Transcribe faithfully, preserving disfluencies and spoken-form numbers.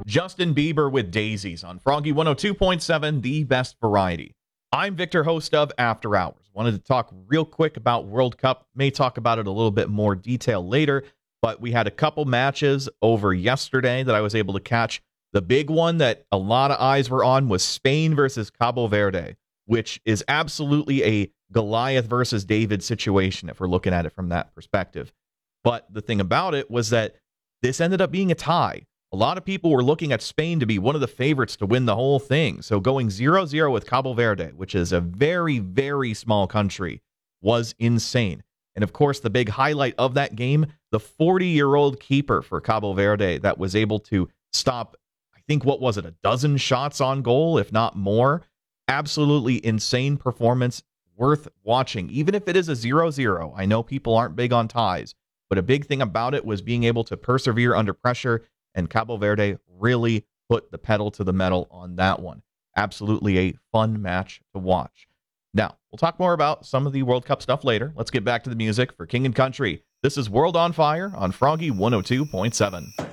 Justin Bieber with Daisies on Froggy one oh two point seven, the best variety. I'm Victor, host of After Hours. Wanted to talk real quick about World Cup. May talk about it a little bit more detail later, but we had a couple matches over yesterday that I was able to catch. The big one that a lot of eyes were on was Spain versus Cabo Verde, which is absolutely a Goliath versus David situation if we're looking at it from that perspective. But the thing about it was that this ended up being a tie. A lot of people were looking at Spain to be one of the favorites to win the whole thing. So going zero zero with Cabo Verde, which is a very, very small country, was insane. And of course, the big highlight of that game, the forty-year-old keeper for Cabo Verde that was able to stop, I think, what was it, a dozen shots on goal, if not more. Absolutely insane performance, worth watching, even if it is a zero zero. I know people aren't big on ties, but a big thing about it was being able to persevere under pressure. And Cabo Verde really put the pedal to the metal on that one. Absolutely a fun match to watch. Now, we'll talk more about some of the World Cup stuff later. Let's get back to the music for King and Country. This is World on Fire on Froggy one oh two point seven.